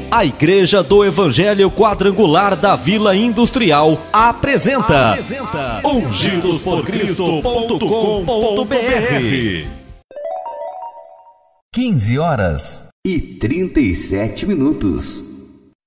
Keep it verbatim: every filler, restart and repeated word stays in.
A Igreja do Evangelho Quadrangular da Vila Industrial apresenta, apresenta ungidos por cristo ponto com ponto b r. quinze horas e trinta e sete minutos.